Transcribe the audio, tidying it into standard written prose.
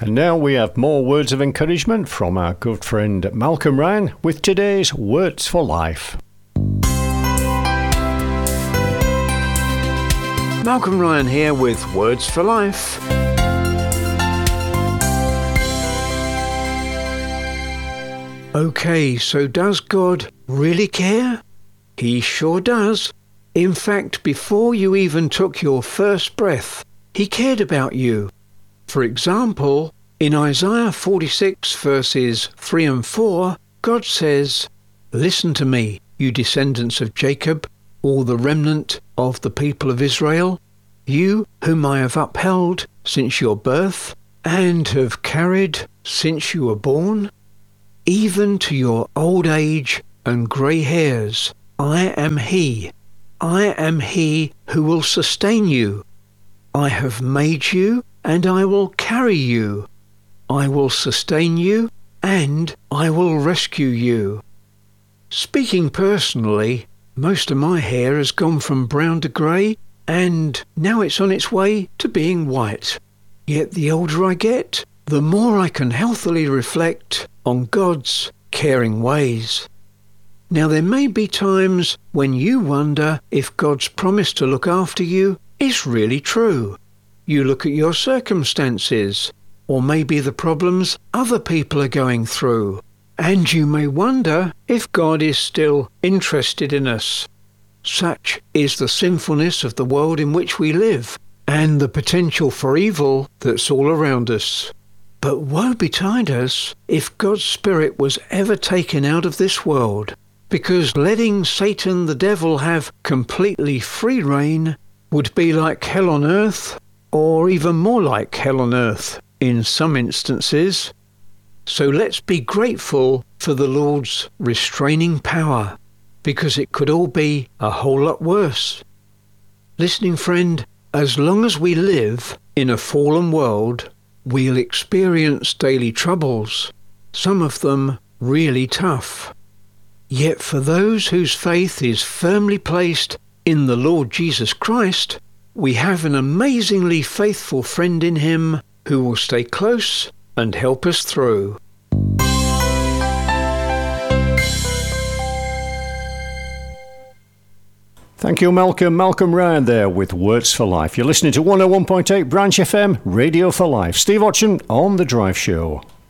And now we have more words of encouragement from our good friend Malcolm Ryan with today's Words for Life. Malcolm Ryan here with Words for Life. Okay, so does God really care? He sure does. In fact, before you even took your first breath, He cared about you. For example, in Isaiah 46 verses 3 and 4, God says, "Listen to me, you descendants of Jacob, all the remnant of the people of Israel, you whom I have upheld since your birth, and have carried since you were born. Even to your old age and grey hairs, I am He. I am He who will sustain you. I have made you, and I will carry you. I will sustain you, and I will rescue you." Speaking personally, most of my hair has gone from brown to grey, and now it's on its way to being white. Yet the older I get, the more I can healthily reflect on God's caring ways. Now there may be times when you wonder if God's promise to look after you is really true. You look at your circumstances, or maybe the problems other people are going through, and you may wonder if God is still interested in us. Such is the sinfulness of the world in which we live, and the potential for evil that's all around us. But woe betide us if God's Spirit was ever taken out of this world, because letting Satan the devil have completely free rein would be like hell on earth, or even more like hell on earth in some instances. So let's be grateful for the Lord's restraining power, because it could all be a whole lot worse. Listening friend, as long as we live in a fallen world, we'll experience daily troubles, some of them really tough. Yet for those whose faith is firmly placed in the Lord Jesus Christ, we have an amazingly faithful friend in Him who will stay close and help us through. Thank you, Malcolm. Malcolm Ryan there with Words for Life. You're listening to 101.8 Branch FM, Radio for Life. Steve Otchen on The Drive Show.